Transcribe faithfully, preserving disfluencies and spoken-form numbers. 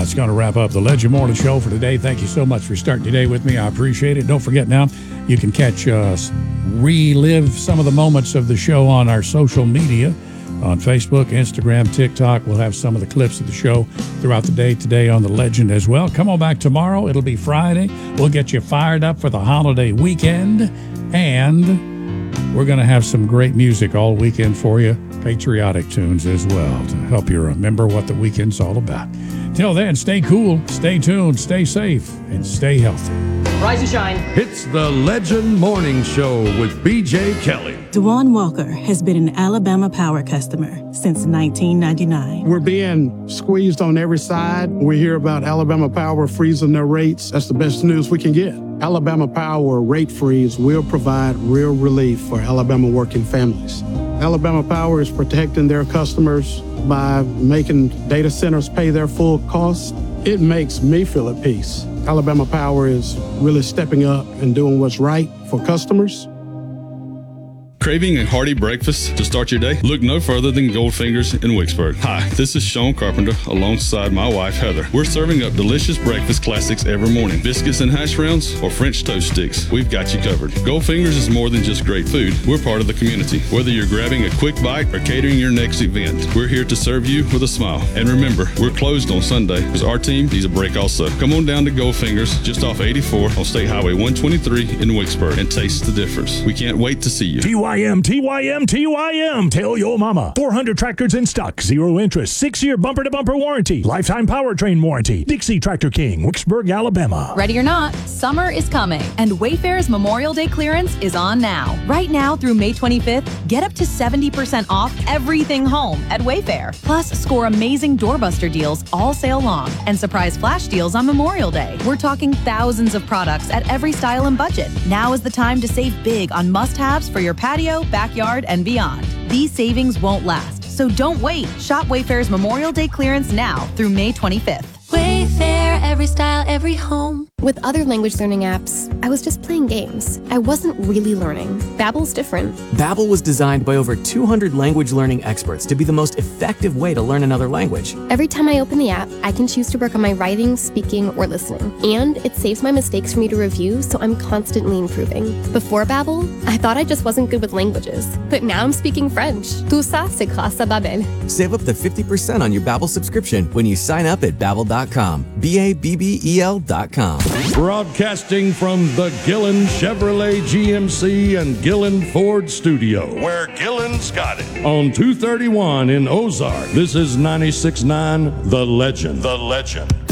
that's going to wrap up the Legend Morning Show for today. Thank you so much for starting today with me. I appreciate it. Don't forget now, you can catch us, relive some of the moments of the show on our social media on Facebook, Instagram, TikTok. We'll have some of the clips of the show throughout the day today on The Legend as well. Come on back tomorrow. It'll be Friday. We'll get you fired up for the holiday weekend. And we're going to have some great music all weekend for you, patriotic tunes as well, to help you remember what the weekend's all about. Till then, stay cool, stay tuned, stay safe, and stay healthy. Rise and shine. It's the Legend Morning Show with B J Kelly. Dewan Walker has been an Alabama Power customer since nineteen ninety-nine. We're being squeezed on every side. We hear about Alabama Power freezing their rates. That's the best news we can get. Alabama Power rate freeze will provide real relief for Alabama working families. Alabama Power is protecting their customers by making data centers pay their full costs. It makes me feel at peace. Alabama Power is really stepping up and doing what's right for customers. Craving a hearty breakfast to start your day? Look no further than Goldfingers in Wicksburg. Hi, this is Sean Carpenter alongside my wife Heather. We're serving up delicious breakfast classics every morning. Biscuits and hash browns or French toast sticks. We've got you covered. Goldfingers is more than just great food. We're part of the community. Whether you're grabbing a quick bite or catering your next event, we're here to serve you with a smile. And remember, we're closed on Sunday because our team needs a break also. Come on down to Goldfingers just off eighty-four on State Highway one twenty-three in Wicksburg and taste the difference. We can't wait to see you. T Y M, T Y M, T Y M. Tell your mama. four hundred tractors in stock. Zero interest. Six-year bumper-to-bumper warranty. Lifetime powertrain warranty. Dixie Tractor King, Wicksburg, Alabama. Ready or not, summer is coming, and Wayfair's Memorial Day clearance is on now. Right now through May twenty-fifth, get up to seventy percent off everything home at Wayfair. Plus, score amazing doorbuster deals all sale long and surprise flash deals on Memorial Day. We're talking thousands of products at every style and budget. Now is the time to save big on must-haves for your patio, backyard, and beyond. These savings won't last, so don't wait. Shop Wayfair's Memorial Day clearance now through May twenty-fifth. Wayfair, every style, every home. With other language learning apps, I was just playing games. I wasn't really learning. Babbel's different. Babbel was designed by over two hundred language learning experts to be the most effective way to learn another language. Every time I open the app, I can choose to work on my writing, speaking, or listening. And it saves my mistakes for me to review, so I'm constantly improving. Before Babbel, I thought I just wasn't good with languages. But now I'm speaking French. Tout ça, c'est grâce à Babbel. Save up to fifty percent on your Babbel subscription when you sign up at babbel dot com. B A B B E L dot com. Broadcasting from the Gillen Chevrolet G M C and Gillen Ford studio, where Gillen's got it. On two thirty-one in Ozark, this is ninety-six point nine The Legend. The Legend.